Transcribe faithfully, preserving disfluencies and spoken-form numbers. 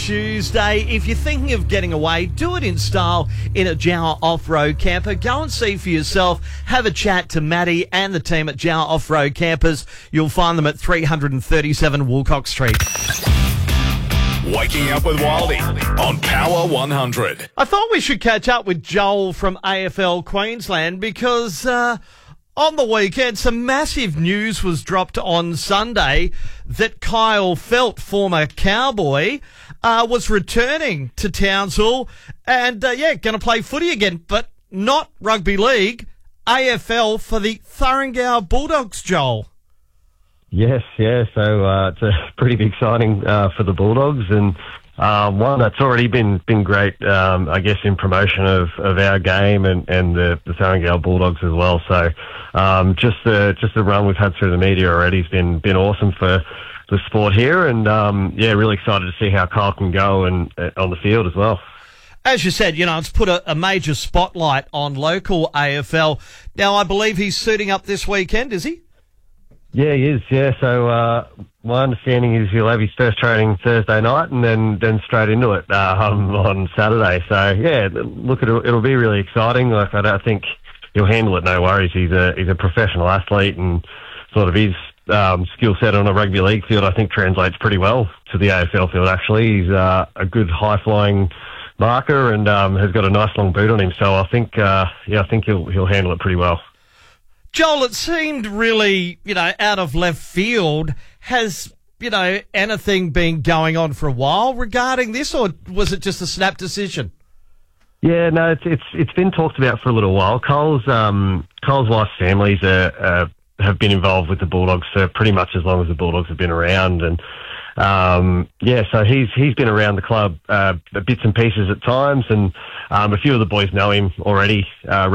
Tuesday. If you're thinking of getting away, do it in style in a Jawa Off-Road Camper. Go and see for yourself. Have a chat to Maddie and the team at Jawa Off-Road Campers. You'll find them at three thirty-seven Woolcock Street. Waking up with Wildy on Power one hundred. I thought we should catch up with Joel from A F L Queensland because uh, on the weekend some massive news was dropped on Sunday that Kyle Felt, former Cowboy, uh, was returning to Townsville and, uh, yeah, going to play footy again, but not rugby league, A F L for the Thuringau Bulldogs, Joel. Yes, yeah. So uh, it's a pretty big signing uh, for the Bulldogs, and uh, one that's already been been great, um, I guess, in promotion of, of our game and, and the, the Thuringau Bulldogs as well. So um, just the just the run we've had through the media already has been been awesome for the sport here, and um, yeah, really excited to see how Kyle can go and uh, on the field as well. As you said, you know, it's put a, a major spotlight on local A F L. Now, I believe he's suiting up this weekend, is he? Yeah, he is, yeah. So uh, my understanding is he'll have his first training Thursday night and then, then straight into it uh, um, on Saturday. So, yeah, look, it'll, it'll be really exciting. Like, I don't think he'll handle it, no worries. He's a he's a professional athlete, and sort of his um, skill set on a rugby league field, I think, translates pretty well to the A F L field, actually. He's uh, a good high-flying marker and um, has got a nice long boot on him. So I think, uh, yeah, I think he'll he'll handle it pretty well. Joel, it seemed really, you know, out of left field. Has, you know, anything been going on for a while regarding this, or was it just a snap decision? Yeah, no, it's it's it's been talked about for a little while. Cole's um Cole's wife's families are, uh, have been involved with the Bulldogs for pretty much as long as the Bulldogs have been around, and um yeah, so he's he's been around the club uh, bits and pieces at times, and um, a few of the boys know him already. Uh,